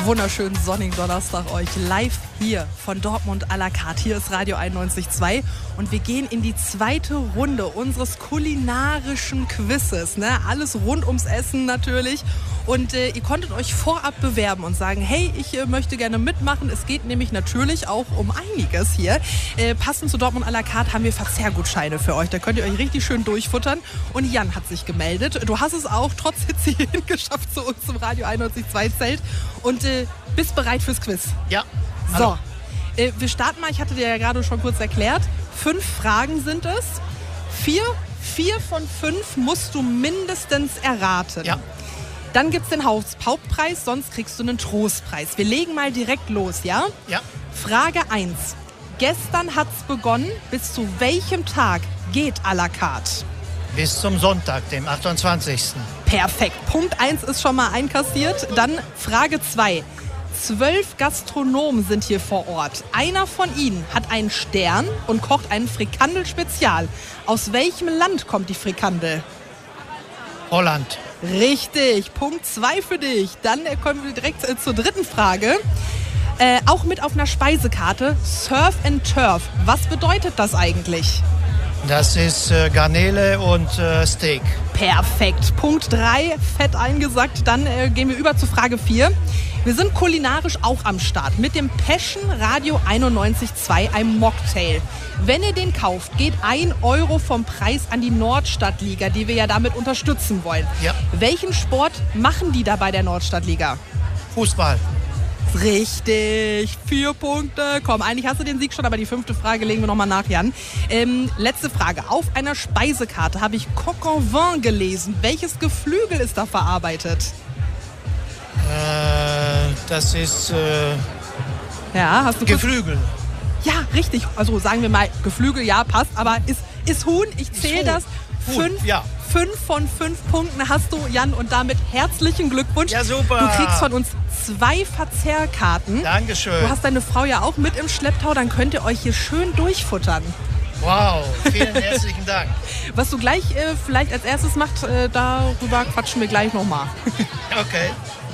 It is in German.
wunderschönen sonnigen Donnerstag euch live hier von Dortmund à la carte. Hier ist Radio 91.2 und wir gehen in die zweite Runde unseres kulinarischen Quizzes. Ne? Alles rund ums Essen natürlich. Und ihr konntet euch vorab bewerben und sagen, hey, ich möchte gerne mitmachen. Es geht nämlich natürlich auch um einiges hier. Passend zu Dortmund à la carte haben wir Verzehrgutscheine für euch. Da könnt ihr euch richtig schön durchfuttern. Und Jan hat sich gemeldet. Du hast es auch trotz Hitze hierhin geschafft zu uns zum Radio 91.2 Zelt. Und bist bereit fürs Quiz? Ja. So, wir starten mal. Ich hatte dir ja gerade schon kurz erklärt. 5 Fragen sind es. 4 von 5 musst du mindestens erraten. Ja. Dann gibt es den Hauptpreis, sonst kriegst du einen Trostpreis. Wir legen mal direkt los, ja? Ja. Frage 1. Gestern hat's begonnen. Bis zu welchem Tag geht à la carte? Bis zum Sonntag, dem 28. Perfekt. Punkt 1 ist schon mal einkassiert. Dann Frage 2. 12 Gastronomen sind hier vor Ort. Einer von ihnen hat einen Stern und kocht einen Frikandel-Spezial. Aus welchem Land kommt die Frikandel? Holland. Richtig, Punkt 2 für dich. Dann kommen wir direkt zur dritten Frage. Auch mit auf einer Speisekarte, Surf and Turf. Was bedeutet das eigentlich? Das ist Garnele und Steak. Perfekt, Punkt 3, fett eingesackt. Dann gehen wir über zu Frage 4. Wir sind kulinarisch auch am Start mit dem Passion Radio 91.2, einem Mocktail. Wenn ihr den kauft, geht 1 Euro vom Preis an die Nordstadtliga, die wir ja damit unterstützen wollen. Ja. Welchen Sport machen die da bei der Nordstadtliga? Fußball. Richtig, 4 Punkte. Komm, eigentlich hast du den Sieg schon, aber die 5. Frage legen wir nochmal nach, Jan. Letzte Frage. Auf einer Speisekarte habe ich Coq au vin gelesen. Welches Geflügel ist da verarbeitet? Das ist Ja, hast du Geflügel. Ja, richtig. Also sagen wir mal, Geflügel, ja, passt. Aber ist Huhn, ich zähle das. Huhn, 5 ja. 5 von 5 Punkten hast du, Jan. Und damit herzlichen Glückwunsch. Ja, super. Du kriegst von uns 2 Verzehrkarten. Dankeschön. Du hast deine Frau ja auch mit im Schlepptau. Dann könnt ihr euch hier schön durchfuttern. Wow, vielen herzlichen Dank. Was du gleich vielleicht als erstes macht, darüber quatschen wir gleich nochmal. Okay.